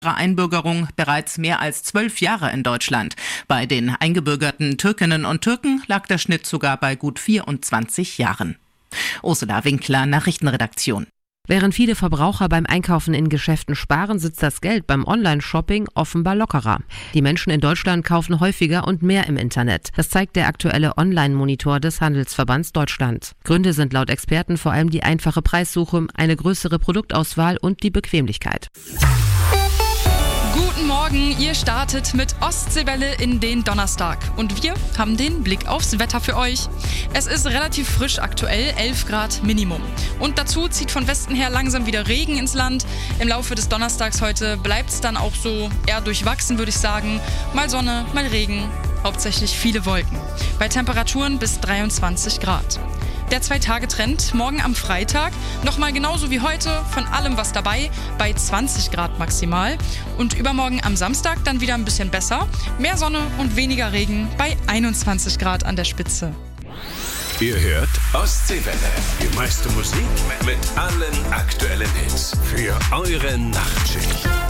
Einbürgerung bereits mehr als 12 Jahre in Deutschland. Bei den eingebürgerten Türkinnen und Türken lag der Schnitt sogar bei gut 24 Jahren. Ursula Winkler, Nachrichtenredaktion. Während viele Verbraucher beim Einkaufen in Geschäften sparen, sitzt das Geld beim Online-Shopping offenbar lockerer. Die Menschen in Deutschland kaufen häufiger und mehr im Internet. Das zeigt der aktuelle Online-Monitor des Handelsverbands Deutschland. Gründe sind laut Experten vor allem die einfache Preissuche, eine größere Produktauswahl und die Bequemlichkeit. Guten Morgen, ihr startet mit Ostseewelle in den Donnerstag und wir haben den Blick aufs Wetter für euch. Es ist relativ frisch aktuell, 11 Grad Minimum. Und dazu zieht von Westen her langsam wieder Regen ins Land. Im Laufe des Donnerstags heute bleibt es dann auch so eher durchwachsen, würde ich sagen. Mal Sonne, mal Regen, hauptsächlich viele Wolken. Bei Temperaturen bis 23 Grad. Der 2-Tage-Trend morgen am Freitag, nochmal genauso wie heute, von allem was dabei, bei 20 Grad maximal. Und übermorgen am Samstag dann wieder ein bisschen besser, mehr Sonne und weniger Regen bei 21 Grad an der Spitze. Ihr hört Ostseewelle, die meiste Musik mit allen aktuellen Hits für eure Nachtschicht.